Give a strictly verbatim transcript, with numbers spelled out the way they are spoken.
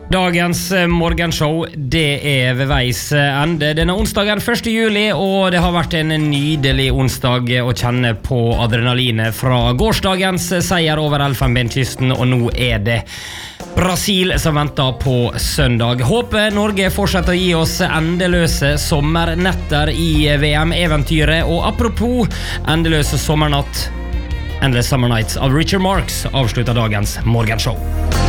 Dagens morgenshow, det er ved veis ende. Denne onsdagen første juli, og det har vært en nydelig onsdag å kjenne på adrenalinet fra gårsdagens seier over Elfenbenskysten, og nå er det Brasil som venter på søndag. Håper Norge fortsetter å gi oss endeløse sommernetter i V M-eventyret, og apropos endeløse sommernatt, Endless Summer Nights av Richard Marx avslutter dagens morgenshow.